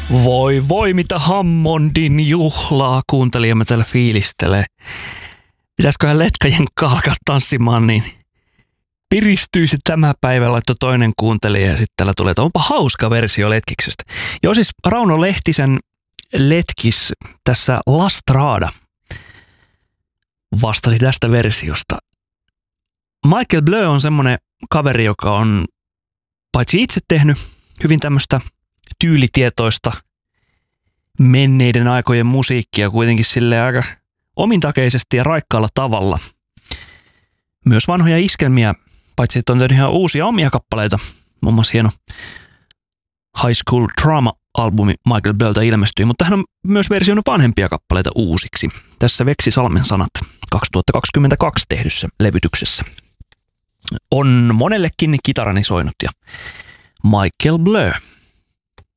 Voi voi, mitä Hammondin juhlaa kuuntelijamme täällä fiilistelee. Pitäisiköhän letkajen alkaa tanssimaan, niin piristyisi tämä päivä, laittoi toinen kuuntelija ja sitten täällä tulee, että onpa hauska versio Letkiksestä. Joo, siis Rauno Lehtisen Letkis tässä La Strada vastasi tästä versiosta. Michael Bleu on semmoinen kaveri, joka on paitsi itse tehnyt hyvin tämmöistä tyylitietoista menneiden aikojen musiikkia kuitenkin silleen aika omintakeisesti ja raikkaalla tavalla. Myös vanhoja iskelmiä, paitsi että on tehnyt ihan uusia omia kappaleita. Muun muassa hieno High School Trauma-albumi Michael Bleultä ilmestyi, mutta hän on myös versioinut vanhempia kappaleita uusiksi. Tässä Veksi Salmen sanat 2022 tehdyssä levytyksessä. On monellekin kitarani soinut ja Michael Bleu.